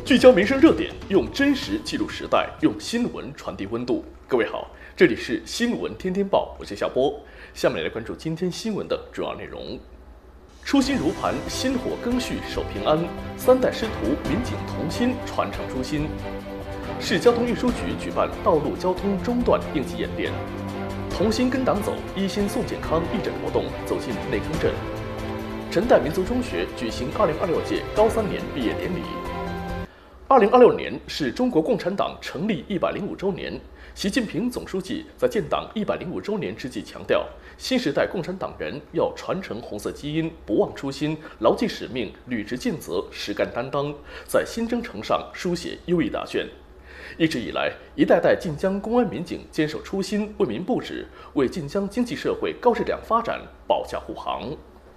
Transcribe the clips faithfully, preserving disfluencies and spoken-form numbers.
聚焦民生热点，用真实记录时代，用新闻传递温度。各位好，这里是新闻天天报，我是夏波。下面来关注今天新闻的主要内容。初心如磐，薪火更续守平安，三代师徒民警同心传承初心。市交通运输局举办道路交通中断应急演练。同心跟党走，一心送健康义诊活动走进内坑镇。陈代民族中学举行二零二六届高三年毕业典礼。二零二六年是中国共产党成立一百零五周年。习近平总书记在建党一百零五周年之际强调，新时代共产党人要传承红色基因，不忘初心，牢记使命，履职尽责，实干担当，在新征程上书写优异大卷。一直以来，一代代晋江公安民警坚守初心，为民不止，为晋江经济社会高质量发展保驾护航。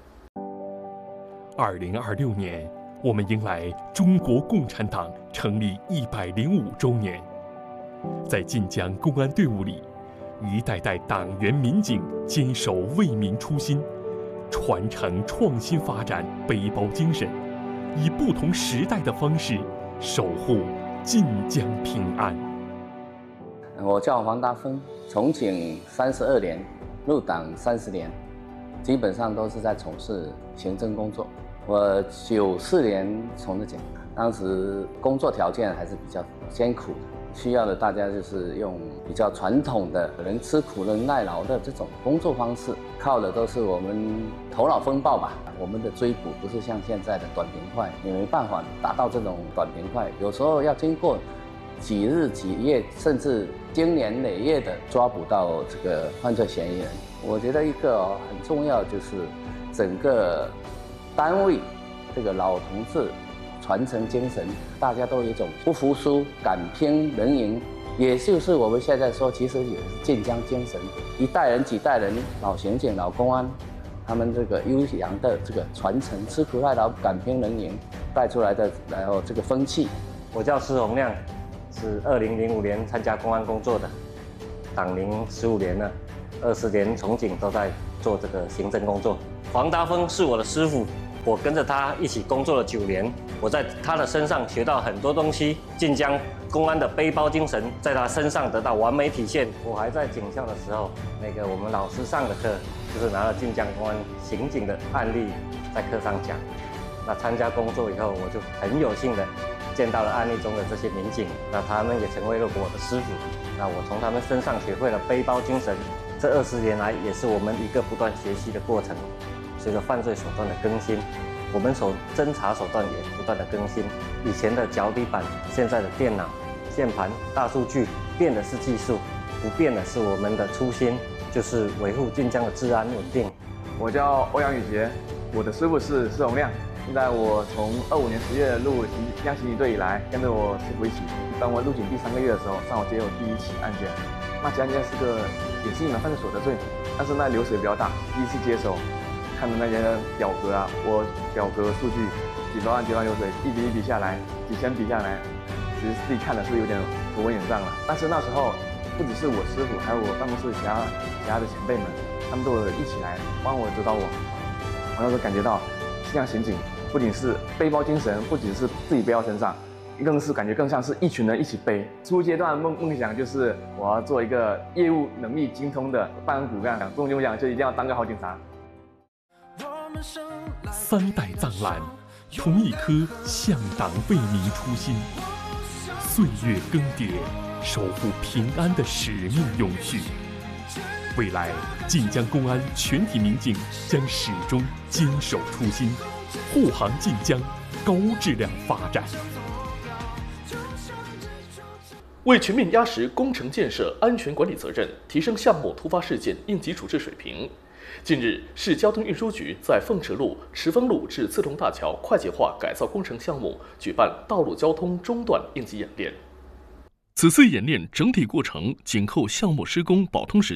二零二六年，我们迎来中国共产党成立一百零五周年。在晋江公安队伍里，一代代党员民警坚守为民初心，传承创新发展背包精神，以不同时代的方式守护晋江平安。 我叫黄大峰，从警三十二年，入党三十年，基本上都是在从事行政工作。我九四年从的警，当时工作条件还是比较艰苦的，需要的大家就是用比较传统的能吃苦能耐劳的这种工作方式，靠的都是我们头脑风暴吧。我们的追捕不是像现在的短平快，也没办法达到这种短平快，有时候要经过几日几夜，甚至经年累月的抓捕到这个犯罪嫌疑人。我觉得一个、哦、很重要就是整个单位这个老同志传承精神，大家都有一种不服输、敢拼能赢，也就是我们现在说，其实也是晋江精神，一代人几代人，老刑警、老公安，他们这个优良的这个传承，吃苦耐劳、敢拼能赢带出来的，然后这个风气。 我叫施洪亮，是二零零五年参加公安工作的，党龄十五年了，二十年从警都在做这个行政工作。黄达峰是我的师傅，我跟着他一起工作了九年，我在他的身上学到很多东西，晋江公安的背包精神在他身上得到完美体现。我还在警校的时候，那个我们老师上的课就是拿了晋江公安刑警的案例在课上讲。那参加工作以后，我就很有幸的见到了案例中的这些民警，那他们也成为了我的师傅。那我从他们身上学会了背包精神，这二十年来也是我们一个不断学习的过程。随着犯罪手段的更新，我们手侦查手段也不断的更新。以前的脚底板，现在的电脑、键盘、大数据，变的是技术，不变的是我们的初心，就是维护晋江的治安稳定。 我叫欧阳宇杰，我的师傅是施洪亮。现在我从二五年十月入晋江刑警队以来，跟着我师傅一起。当我入警第三个月的时候，上午接我第一起案件。那起案件是个也是一门犯罪所得罪，但是那流水比较大，第一次接手。看的那些表格啊，我表格数据几百万几万流水，一笔一笔下来，几千笔下来，其实自己看的是有点头昏眼胀了。但是那时候不只是我师傅，还有我办公室其他其他的前辈们，他们都有一起来帮我指导我。我那时候感觉到，晋江刑警不仅是背包精神，不仅是自己背到身上，更是感觉更像是一群人一起背。初阶段梦梦想就是我要做一个业务能力精通的办案骨干，中间我想就一定要当个好警察。 三代藏蓝，同一颗向党为民初心，岁月更迭，守护平安的使命永续。未来，晋江公安全体民警将始终坚守初心，护航晋江高质量发展。 为全面压实工程建设安全管理责任，提升项目突发事件应急处置水平。近日，市交通运输局在凤池路池峰路至自动大桥快捷化改造工程项目举办道路交通中断应急演练。此次演练整体过程紧扣项目施工保通实际，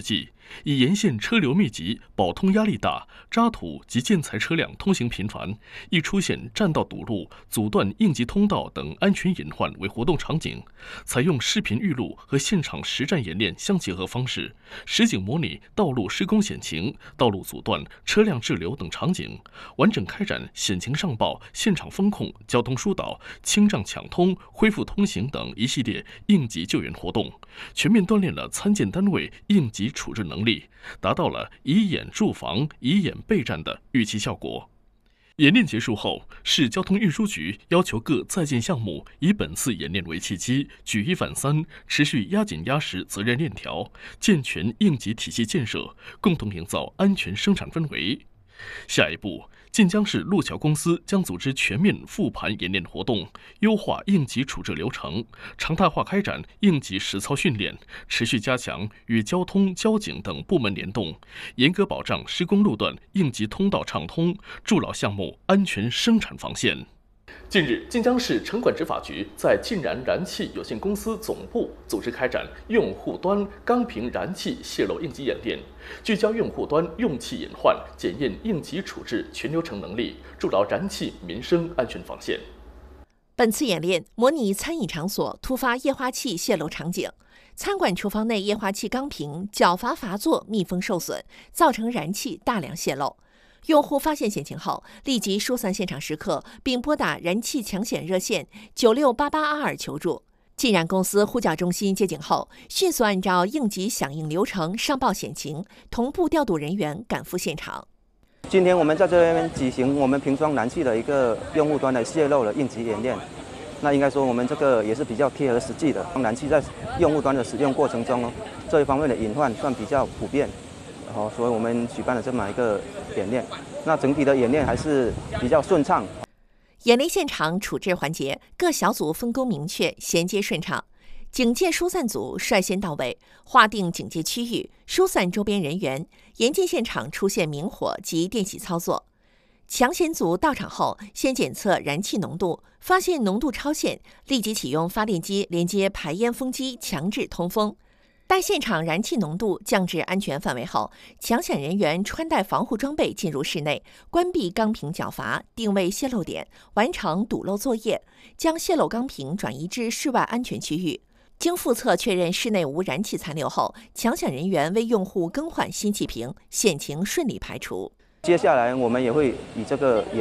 以沿线车流密集、保通压力大、渣土及建材车辆通行频繁，易出现占道堵路、阻断应急通道等安全隐患为活动场景，采用视频预录和现场实战演练相结合方式，实景模拟道路施工险情、道路阻断、车辆滞留等场景，完整开展险情上报、现场风控、交通疏导、清障抢通、恢复通行等一系列应急救援活动，全面锻炼了参建单位应急处置能力，达到了以演驻防、以演备战的预期效果。演练结束后，市交通运输局要求各在建项目以本次演练为契机，举一反三，持续压紧压实责任链条，健全应急体系建设，共同营造安全生产氛围。下一步，晋江市路桥公司将组织全面复盘演练活动，优化应急处置流程，常态化开展应急实操训练，持续加强与交通、交警等部门联动，严格保障施工路段应急通道畅通，筑牢项目安全生产防线。近日，晋江市城管执法局在晋燃燃气有限公司总部组织开展用户端钢瓶燃气泄漏应急演练，聚焦用户端用气隐患，检验应急处置全流程能力，筑牢燃气民生安全防线。 本次演练模拟餐饮场所突发液化气泄漏场景，餐馆厨房内液化气钢瓶绞阀阀座密封受损，造成燃气大量泄漏。用户发现险情后，立即疏散现场时刻，并拨打燃气抢险热线九六八八二二求助。晋燃公司呼叫中心接警后，迅速按照应急响应流程上报险情，同步调度人员赶赴现场。 今天我们在这边举行我们瓶装燃气的一个用户端的泄漏的应急演练。那应该说我们这个也是比较贴合实际的。燃气在用户端的使用过程中，这一方面的隐患算比较普遍。哦，所以我们举办了这么一个演练，那整体的演练还是比较顺畅。 演练现场处置环节，各小组分工明确，衔接顺畅。警戒疏散组率先到位，划定警戒区域，疏散周边人员，严禁现场出现明火及电洗操作。抢险组到场后，先检测燃气浓度，发现浓度超限，立即启用发电机连接排烟风机，强制通风。待现场燃气浓度降至安全范围后，抢险人员穿戴防护装备进入室内，关闭钢瓶绞阀，定位泄漏点，完成堵漏作业，将泄漏钢瓶转移至室外安全区域。经复测确认室内无燃气残留后，抢险人员为用户更换新气瓶，险情顺利排除。 接下来我们也会以这个